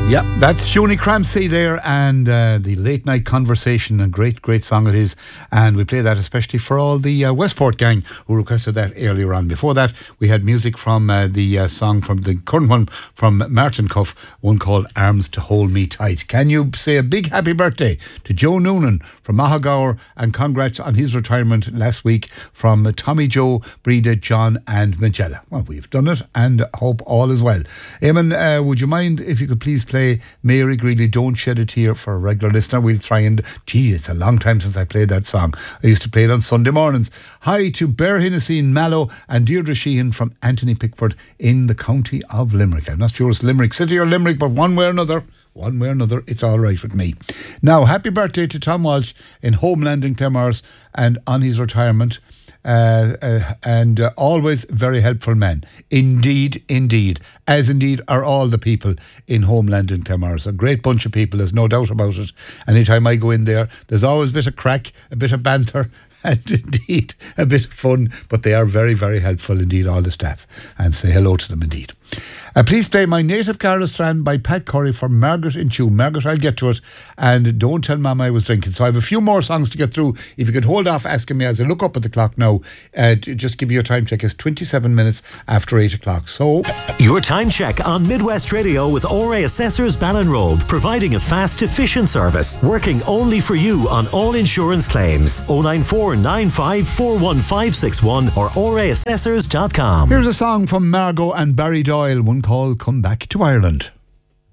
Yeah, that's Joni Cramsey there, and the Late Night Conversation, a great song it is, and we play that especially for all the Westport gang who requested that earlier on. Before that, we had music from the song from the current one from Martin Cuff, one called Arms to Hold Me Tight. Can you say a big happy birthday to Joe Noonan from Mahagower, and congrats on his retirement last week from Tommy Joe, Breda, John and Magella. Well, we've done it and hope all is well. Eamon, would you mind if you could please play Mary Greeley, Don't Shed a Tear, for a regular listener? We'll try and, it's a long time since I played that song. I used to play it on Sunday mornings. Hi to Bear Hennessy in Mallow and Deirdre Sheehan from Anthony Pickford in the county of Limerick. I'm not sure it's Limerick City or Limerick, but one way or another, it's all right with me. Now, happy birthday to Tom Walsh in Homeland in Claremorris and on his retirement. And always very helpful man. Indeed, as indeed are all the people in Homeland in Claremorris. A great bunch of people, there's no doubt about it. Anytime I go in there's always a bit of crack, a bit of banter, and indeed a bit of fun, but they are very, very helpful indeed, all the staff, and say hello to them indeed. Please play My Native Carol Strand by Pat Curry for Margaret in Chew. Margaret, I'll get to it, and don't tell Mama I was drinking. So I have a few more songs to get through. If you could hold off asking me as I look up at the clock now, just give you your time check. It's 27 minutes after 8 o'clock. So your time check on Midwest Radio with ORA Assessors Ballinrobe, providing a fast, efficient service, working only for you on all insurance claims. 094 95 41561 or oraassessors.com. Here's a song from Margot and Barry Doyle, one called Come Back to Ireland.